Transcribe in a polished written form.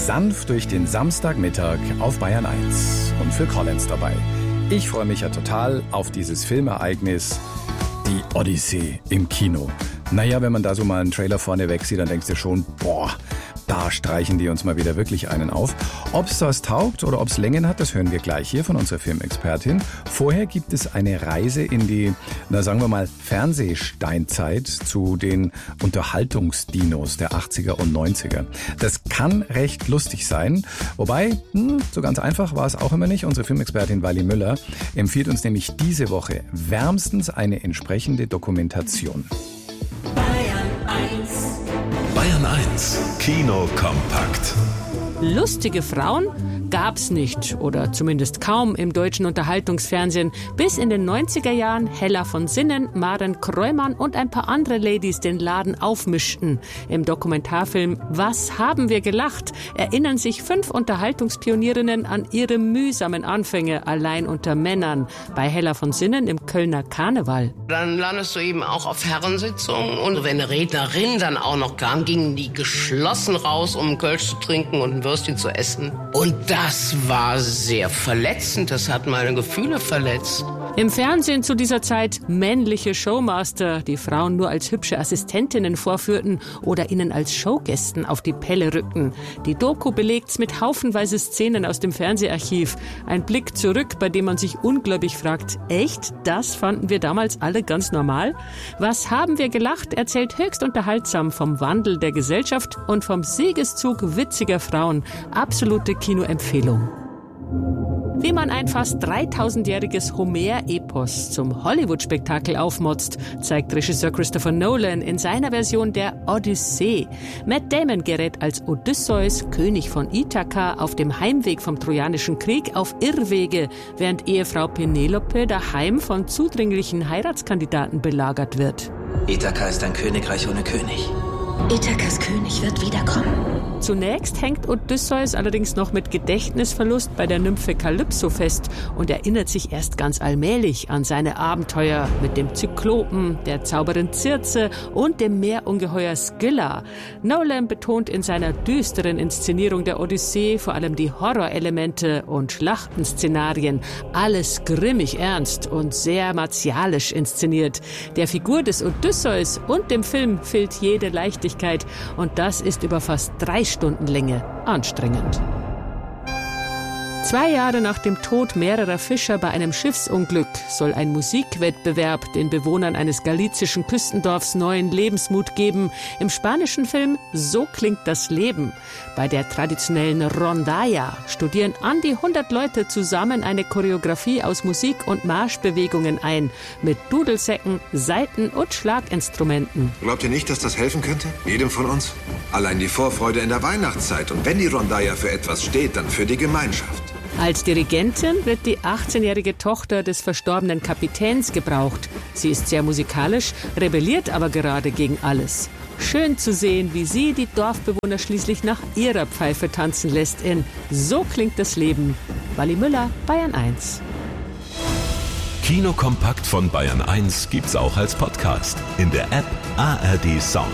sanft durch den Samstagmittag auf Bayern 1 und für Collins dabei. Ich freue mich ja total auf dieses Filmereignis, die Odyssee im Kino. Naja, wenn man da so mal einen Trailer vorne weg sieht, dann denkst du schon, boah, da streichen die uns mal wieder wirklich einen auf. Ob es das taugt oder ob es Längen hat, das hören wir gleich hier von unserer Filmexpertin. Vorher gibt es eine Reise in die, sagen wir mal, Fernsehsteinzeit zu den Unterhaltungsdinos der 80er und 90er. Das kann recht lustig sein, wobei, so ganz einfach war es auch immer nicht. Unsere Filmexpertin Wally Müller empfiehlt uns nämlich diese Woche wärmstens eine entsprechende Dokumentation. Bayern 1 Kino kompakt. Lustige Frauen gab's nicht oder zumindest kaum im deutschen Unterhaltungsfernsehen, bis in den 90er Jahren Hella von Sinnen, Maren Kreumann und ein paar andere Ladies den Laden aufmischten. Im Dokumentarfilm Was haben wir gelacht? Erinnern sich 5 Unterhaltungspionierinnen an ihre mühsamen Anfänge allein unter Männern. Bei Hella von Sinnen im Kölner Karneval. Dann landest du eben auch auf Herrensitzungen und wenn eine Rednerin dann auch noch kam, gingen die geschlossen raus, um einen Kölsch zu trinken und ein Würstchen zu essen. Und das war sehr verletzend, das hat meine Gefühle verletzt. Im Fernsehen zu dieser Zeit männliche Showmaster, die Frauen nur als hübsche Assistentinnen vorführten oder ihnen als Showgästen auf die Pelle rückten. Die Doku belegt's mit haufenweise Szenen aus dem Fernseharchiv. Ein Blick zurück, bei dem man sich ungläubig fragt, echt, das fanden wir damals alle ganz normal? Was haben wir gelacht, erzählt höchst unterhaltsam vom Wandel der Gesellschaft und vom Siegeszug witziger Frauen. Absolute Kinoempfehlung. Wie man ein fast 3000-jähriges Homer-Epos zum Hollywood-Spektakel aufmotzt, zeigt Regisseur Christopher Nolan in seiner Version der Odyssee. Matt Damon gerät als Odysseus, König von Ithaka, auf dem Heimweg vom Trojanischen Krieg auf Irrwege, während Ehefrau Penelope daheim von zudringlichen Heiratskandidaten belagert wird. Ithaka ist ein Königreich ohne König. Ithakas König wird wiederkommen. Zunächst hängt Odysseus allerdings noch mit Gedächtnisverlust bei der Nymphe Kalypso fest und erinnert sich erst ganz allmählich an seine Abenteuer mit dem Zyklopen, der Zauberin Circe und dem Meerungeheuer Scylla. Nolan betont in seiner düsteren Inszenierung der Odyssee vor allem die Horrorelemente und Schlachtenszenarien. Alles grimmig ernst und sehr martialisch inszeniert. Der Figur des Odysseus und dem Film fehlt jede Leichtigkeit und das ist über fast 3 Stunden Länge anstrengend. 2 Jahre nach dem Tod mehrerer Fischer bei einem Schiffsunglück soll ein Musikwettbewerb den Bewohnern eines galizischen Küstendorfs neuen Lebensmut geben. Im spanischen Film So klingt das Leben. Bei der traditionellen Rondalla studieren an die 100 Leute zusammen eine Choreografie aus Musik- und Marschbewegungen ein, mit Dudelsäcken, Saiten und Schlaginstrumenten. Glaubt ihr nicht, dass das helfen könnte? Jedem von uns? Allein die Vorfreude in der Weihnachtszeit. Und wenn die Rondalla für etwas steht, dann für die Gemeinschaft. Als Dirigentin wird die 18-jährige Tochter des verstorbenen Kapitäns gebraucht. Sie ist sehr musikalisch, rebelliert aber gerade gegen alles. Schön zu sehen, wie sie die Dorfbewohner schließlich nach ihrer Pfeife tanzen lässt in So klingt das Leben. Wally Müller, Bayern 1. Kino kompakt von Bayern 1 gibt's auch als Podcast in der App ARD Sound.